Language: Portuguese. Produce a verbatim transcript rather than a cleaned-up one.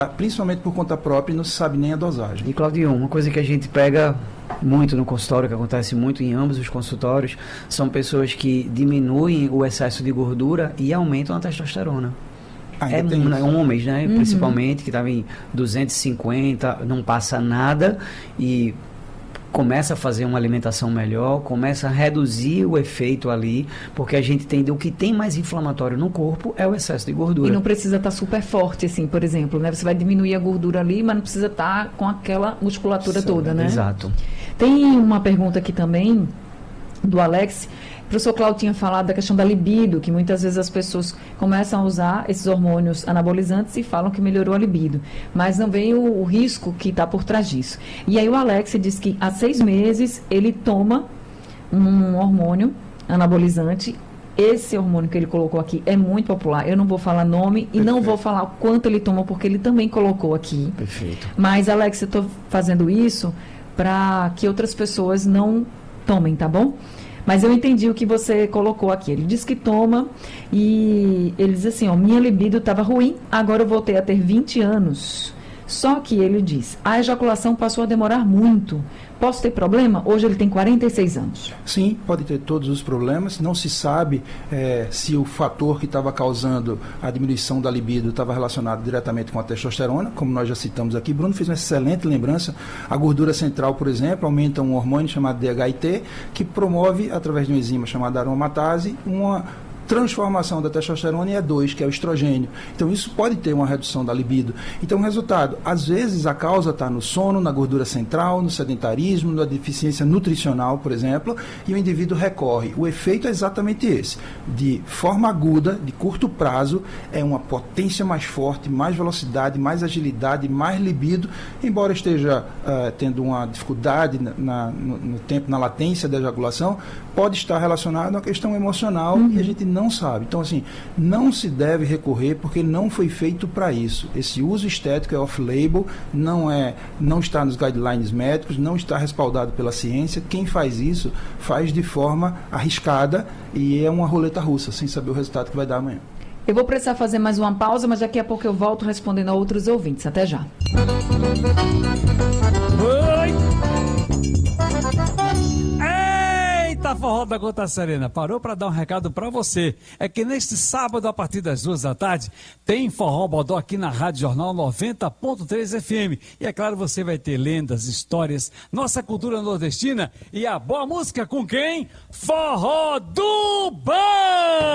principalmente por conta própria, e não se sabe nem a dosagem. E Claudio, uma coisa que a gente pega muito no consultório, que acontece muito em ambos os consultórios, são pessoas que diminuem o excesso de gordura e aumentam a testosterona. Ainda É tem isso. homens, né? Uhum. Principalmente, que estavam em duzentos e cinquenta, não passa nada e começa a fazer uma alimentação melhor, começa a reduzir o efeito ali, porque a gente entende o que tem mais inflamatório no corpo é o excesso de gordura. E não precisa estar super forte, assim, por exemplo, né? Você vai diminuir a gordura ali, mas não precisa estar com aquela musculatura Sim, toda, né? Exato. Tem uma pergunta aqui também, do Alex. O professor Cláudio tinha falado da questão da libido, que muitas vezes as pessoas começam a usar esses hormônios anabolizantes e falam que melhorou a libido, mas não vem o, o risco que está por trás disso. E aí o Alex diz que há seis meses ele toma um hormônio anabolizante. Esse hormônio que ele colocou aqui é muito popular. Eu não vou falar nome e Perfeito. não vou falar o quanto ele toma, porque ele também colocou aqui. Perfeito. Mas, Alex, eu estou fazendo isso para que outras pessoas não tomem, tá bom? Mas eu entendi o que você colocou aqui. Ele diz que toma e ele diz assim, ó, minha libido estava ruim, agora eu voltei a ter vinte anos. Só que ele diz, a ejaculação passou a demorar muito. Posso ter problema? Hoje ele tem quarenta e seis anos. Sim, pode ter todos os problemas. Não se sabe é, se o fator que estava causando a diminuição da libido estava relacionado diretamente com a testosterona, como nós já citamos aqui. Bruno fez uma excelente lembrança. A gordura central, por exemplo, aumenta um hormônio chamado D H T, que promove, através de uma enzima chamada aromatase, uma transformação da testosterona em E dois, que é o estrogênio. Então, isso pode ter uma redução da libido. Então, resultado, às vezes a causa está no sono, na gordura central, no sedentarismo, na deficiência nutricional, por exemplo, e o indivíduo recorre. O efeito é exatamente esse. De forma aguda, de curto prazo, é uma potência mais forte, mais velocidade, mais agilidade, mais libido, embora esteja uh, tendo uma dificuldade na, na, no, no tempo, na latência da ejaculação, pode estar relacionado a uma questão emocional uhum. e a gente não sabe. Então, assim, não se deve recorrer porque não foi feito para isso. Esse uso estético é off-label, não, é, não está nos guidelines médicos, não está respaldado pela ciência. Quem faz isso, faz de forma arriscada e é uma roleta russa, sem saber o resultado que vai dar amanhã. Eu vou precisar fazer mais uma pausa, mas daqui a pouco eu volto respondendo a outros ouvintes. Até já. Oi! Eita, Forró da Gota Serena, parou para dar um recado para você. É que neste sábado, a partir das duas da tarde, tem Forró Bodó aqui na Rádio Jornal noventa ponto três F M. E é claro, você vai ter lendas, histórias, nossa cultura nordestina e a boa música com quem? Forró do Bom!